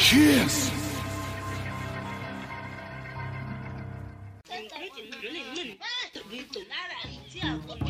Kiss! Cái chuyện rửa liền mình tự vì tụi nó là